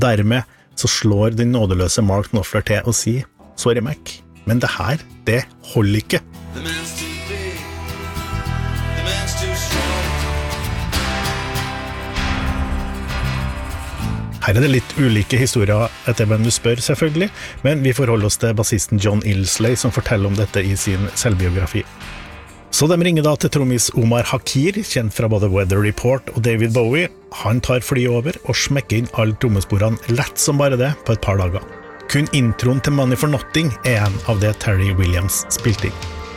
Dermed så slår den nådeløse Mark Knopfler til og sier, sorry Mac, men det her, det holder ikke. The man's too big. The man's too strong. Her det litt ulike historier etter hvem du spør selvfølgelig, men vi forholder oss til bassisten John Illsley som forteller om dette i sin selvbiografi. Så de ringer da til trommis Omar Hakir, kjent fra både Weather Report og David Bowie. Han tar flyet over og smekker inn alle trommesporene lett som bare det på et par dager. Kun introen til Money for Nothing en av det Terry Williams spilte inn.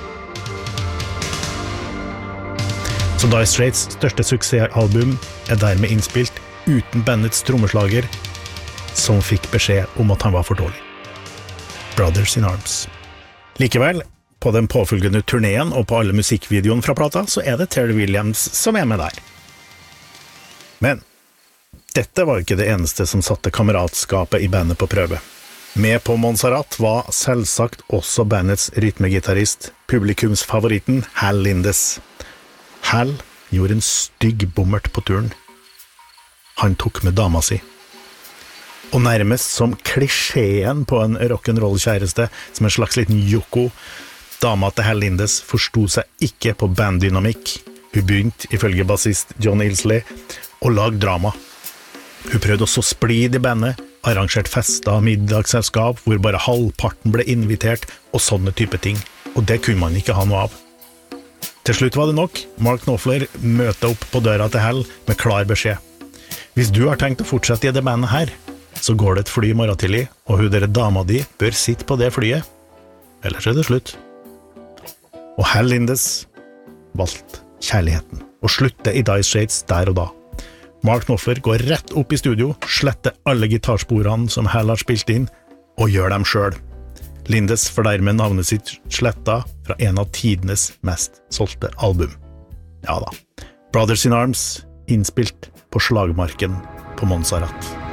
Så Dire Straits største suksessalbum dermed innspilt uten bandets trommeslager, som fikk beskjed om at han var for dårlig. Brothers in Arms. Likevel, på den påfølgende turneen og på alle musikkvideoene fra plata, så det Terry Williams som med der. Men dette var ikke det eneste som satte kameratskapet i bandet på prøve. Med på Montserrat var selvsagt også bandets rytmegitarist, publikumsfavoritten Hal Lindes. Hal gjorde en stygg bommert på turen. Han tok med dama si. Og nærmest som klisjeen på en rock'n'roll-kjæreste, som en slags liten Yoko, dama til Hal Lindes forstod seg ikke på banddynamikk. Hun begynte, ifølge bassist John Illsley, å lage drama. Hun prøvde også splid i bandet, arrangert fester, middagsselskap, hvor bare halvparten ble invitert, og sånne type ting. Og det kunne man ikke ha noe av. Til slutt var det nok. Mark Knopfler møtte opp på døra til Hal med klar beskjed. Hvis du har tenkt å fortsette i det bandet her, så går det et fly i morgen tidlig, og hun dere dama di bør sitte på det flyet. Ellers det slutt. Og Hal Lindes valgte kjærligheten, og slutte i Dire Straits der og da. Mark Knopfler går rett opp i studio, sletter alle gitarsporene som Hal har spilt inn, og gjør dem selv. Lindes får dermed navnet sitt sletta fra en av tidenes mest solgte album. Ja da, Brothers in Arms, innspilt på slagmarken på Montserrat.